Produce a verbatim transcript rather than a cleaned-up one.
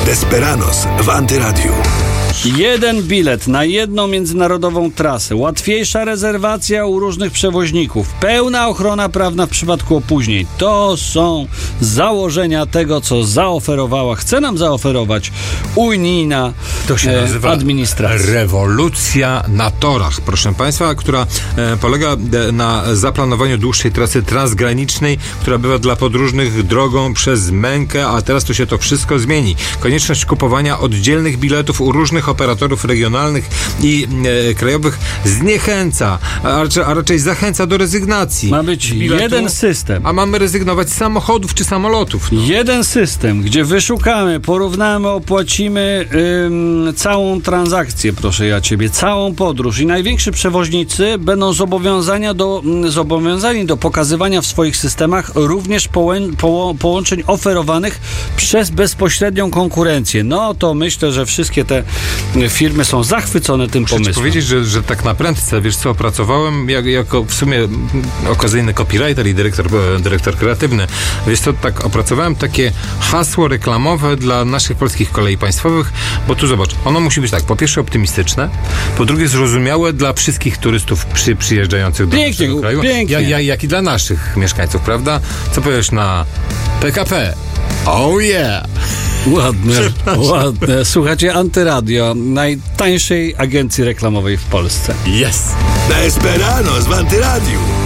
Desperados w Antyradiu. Jeden bilet na jedną międzynarodową trasę, łatwiejsza rezerwacja u różnych przewoźników, pełna ochrona prawna w przypadku opóźnień. To są założenia tego, co zaoferowała, chce nam zaoferować unijna To się e, nazywa administracja. rewolucja na torach, proszę Państwa, która e, polega e, na zaplanowaniu dłuższej trasy transgranicznej, która bywa dla podróżnych drogą przez mękę, a teraz to się to wszystko zmieni. Konieczność kupowania oddzielnych biletów u różnych operatorów regionalnych i e, krajowych zniechęca, a raczej, a raczej zachęca do rezygnacji. Ma być biletu, jeden system. A mamy rezygnować z samochodów czy samolotów. No. Jeden system, gdzie wyszukamy, porównamy, opłacimy ym, całą transakcję, proszę ja ciebie, całą podróż i najwięksi przewoźnicy będą zobowiązani do, mm, zobowiązani do pokazywania w swoich systemach również połę, poło, połączeń oferowanych przez bezpośrednią konkurencję. No to myślę, że wszystkie te firmy są zachwycone tym Muszę ci pomysłem. powiedzieć, że, że tak na prędce, wiesz co, opracowałem jak, jako w sumie okazyjny copywriter i dyrektor, dyrektor kreatywny. Wiesz co, tak opracowałem takie hasło reklamowe dla naszych polskich kolei państwowych, bo tu zobacz, ono musi być tak, po pierwsze optymistyczne, po drugie zrozumiałe dla wszystkich turystów przy, przyjeżdżających do Pięknie, naszego kraju, pięknie. jak, jak, jak i dla naszych mieszkańców, prawda? Co powiesz na P K P? Oh yeah! Ładne, ładne. Słuchajcie, Antyradio, najtańszej agencji reklamowej w Polsce. Yes! Desperados w Antyradiu.